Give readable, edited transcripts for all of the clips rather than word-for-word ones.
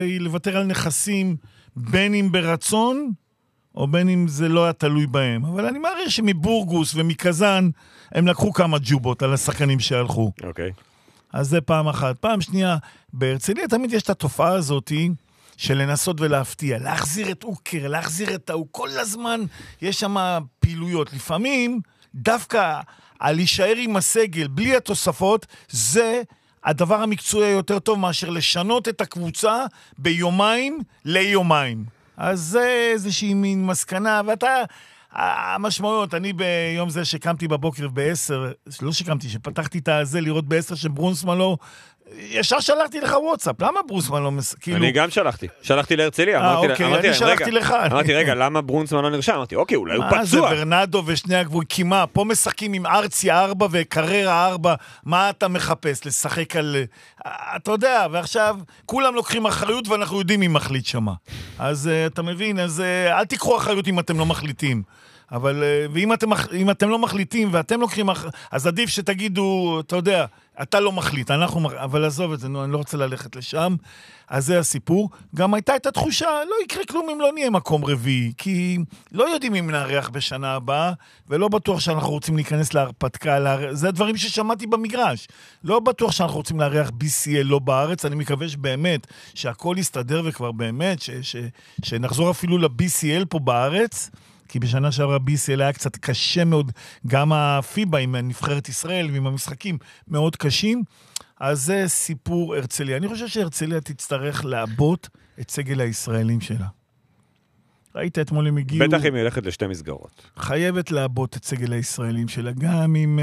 לוותר על נכסים, בין אם ברצון, או בין אם זה לא היה תלוי בהם. אבל אני מעריך שמבורגוס ומקזן, הם לקחו כמה ג'ובות על השחקנים שהלכו. אוקיי. אז זה פעם אחת. פעם שנייה, בהרצליה תמיד יש את התופעה הזאת, של לנסות ולהפתיע, להחזיר את אוקר, להחזיר את ההוא, כל הזמן יש שם פעילויות. לפעמים, דווקא על להישאר עם הסגל, בלי התוספות, זה הדבר המקצועי יותר טוב מאשר לשנות את הקבוצה ביומיים ליומיים. אז זה איזושהי מין מסקנה, ואתה, המשמעויות, אני ביום זה שקמתי בבוקר ב-10, לא שקמתי, שפתחתי את הזה לראות ב-10 שברונסמן לא, ישר שלחתי לך וואטסאפ, למה ברונסמן לא כאילו... אני גם שלחתי להרצליה, אוקיי, אני שלחתי לך. אמרתי, רגע, למה ברונסמן לא נרשם? אמרתי, אוקיי, אולי הוא פצוע. זה ורנדו ושני הגבול, כמעט, פה משחקים עם ארצי 4 וקררה 4, מה אתה מחפש? לשחק על... אתה יודע, ועכשיו, כולם לוקחים אחריות ואנחנו יודעים מי מחליט שמה. אז אתה מבין, אז אל תיקחו אחריות אם אתם לא מחליטים. אבל, ואם אתם לא מחליטים ואתם לוקחים, אז עדיף שתגידו, אתה יודע, אתה לא מחליט, אבל עזוב את זה, אני לא רוצה ללכת לשם, אז זה הסיפור. גם הייתה את התחושה, לא יקרה כלום אם לא נהיה מקום רביעי, כי לא יודעים אם נארח בשנה הבאה, ולא בטוח שאנחנו רוצים להיכנס להרפתקה, זה הדברים ששמעתי במגרש. לא בטוח שאנחנו רוצים לארח BCL לא בארץ, אני מקווה שבאמת, שהכל יסתדר וכבר באמת, שנחזור אפילו ל-BCL פה בארץ, כי בשנה שעברה BCL היה קצת קשה מאוד, גם הפיבה עם נבחרת ישראל ועם המשחקים מאוד קשים, אז זה סיפור הרצליה. אני חושב שהרצליה תצטרך לעבות את סגל הישראלים שלה. ראית אתמול הם הגיעו... בטח אם היא הולכת לשתי מסגרות. חייבת לעבות את סגל הישראלים שלה, גם עם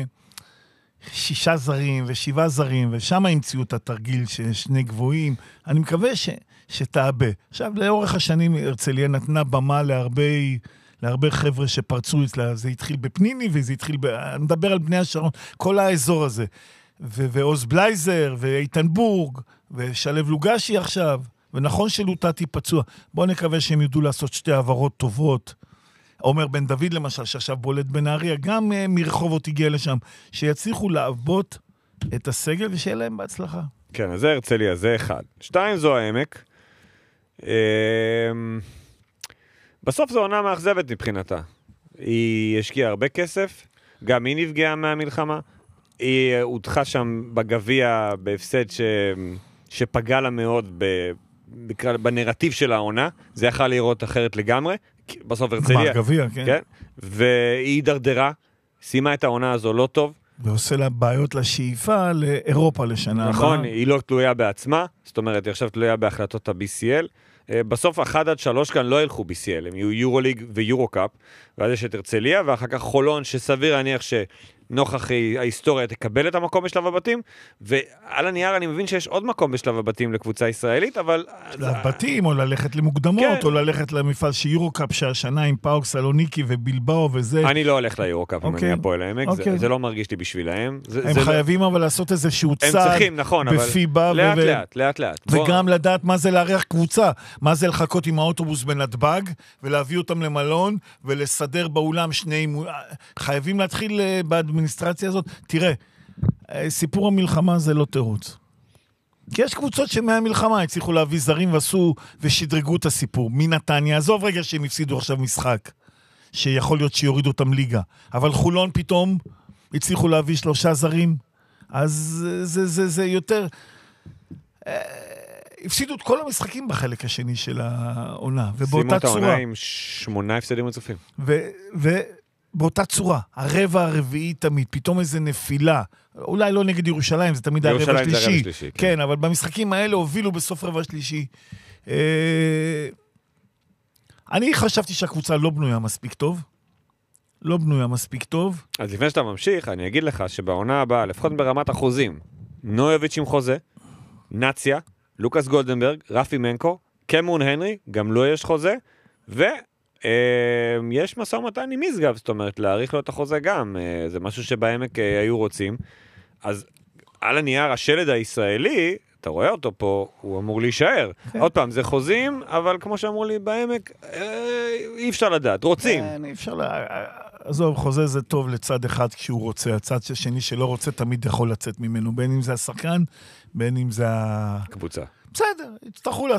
6 זרים ו7 זרים, ושם המציאו את התרגיל ששני גבוהים. אני מקווה שתאבה. עכשיו, לאורך השנים הרצליה נתנה במה להרבה חבר'ה שפרצו אצלה, זה התחיל בפניני, וזה התחיל, אני מדבר על בני השרון, כל האזור הזה, ועוז בלייזר, ואיתנבורג, ושלב לוגשי עכשיו, ונכון שלוטתי פצוע, בואו נקווה שהם ידעו לעשות שתי העברות טובות, עומר בן דוד למשל, שעכשיו בולט בנהריה, גם מרחובות הגיע לשם, שיצליחו לעבות את הסגל, ושיהיה להם בהצלחה. כן, אז זה הרצליה, זה אחד. 2 זו העמק, בסוף זו עונה מאכזבת מבחינתה. היא השקיעה הרבה כסף, גם היא נפגעה מהמלחמה, היא הודחה שם בגביע בהפסד שפגע לה מאוד בנרטיב של העונה, זה יכול לראות אחרת לגמרי, בסוף הרצליה. גביע, כן. כן. והיא הידרדרה, סיימה את העונה הזו לא טוב. ועושה לה בעיות לשאיפה לאירופה לשנה. נכון, היא לא תלויה בעצמה, זאת אומרת, היא עכשיו תלויה בהחלטות ה-BCL, בסוף 1 עד 3 כאן לא ילכו BCL, הם יהיו יורוליג ויורוקאפ, ואז יש את הרצליה, ואחר כך חולון, שסביר להניח שנוכח ההיסטוריה תקבל את המקום בשלב הבתים, ועל הנייר אני מבין שיש עוד מקום בשלב הבתים לקבוצה ישראלית, אבל... שלב בתים, או ללכת למוקדמות, כן. או ללכת למפעל שיורוקאפ שהשנה עם פאוק סלוניקי ובלבאו וזה... אני לא הולך ליורוקאפ, אם אני הפועל העמק, זה לא מרגיש לי בשבילהם. הם חייבים אבל לעשות איזשהו צעד בפיבה, לאט. וגם לדעת מה זה לארח קבוצה, מה זה לחכות עם האוטובוס בנתב"ג, ולהביא אותם למלון, ולסדר באולם שני... חייבים להתחיל באדמיניסטרציה הזאת. תראה, סיפור המלחמה זה לא תירוץ. כי יש קבוצות שמהמלחמה הצליחו להביא זרים ועשו ושדרגו את הסיפור. מנתניה, עזוב רגע שהם הפסידו עכשיו משחק, שיכול להיות שיורידו אותם ליגה. אבל חולון פתאום הצליחו להביא 3 זרים, אז זה יותר... הפסידו את כל המשחקים בחלק השני של העונה, ובאותה צורה. שימו את העונה עם 8 הפסדים רצופים. ובאותה צורה, הרבע הרביעי תמיד, פתאום איזה נפילה, אולי לא נגד ירושלים, זה תמיד הרבע השלישי. כן, אבל במשחקים האלה הובילו בסוף רבע שלישי. אני חשבתי שהקבוצה לא בנויה מספיק טוב. אז לפני שאתה ממשיך, אני אגיד לך שבעונה הבאה, לפחות ברמת אחוזים, נויוביץ' עם חוזה, נציה, לוקאס גולדנברג, רפי מנקו, קמרון הנרי, גם לא יש חוזה, ויש משא ומתן עם משגב, זאת אומרת, להאריך לו את החוזה גם, זה משהו שבעמק היו רוצים, אז על הנייר השלד הישראלי, אתה רואה אותו פה, הוא אמור להישאר. עוד פעם, זה חוזים, אבל כמו שאמרו לי בעמק, אי אפשר לדעת, רוצים. אי אפשר עזוב, חוזה זה טוב לצד אחד כשהוא רוצה, הצד השני שלא רוצה תמיד יכול לצאת ממנו, בין אם זה השחקן, בין אם זה קבוצה. בסדר, יצטרכו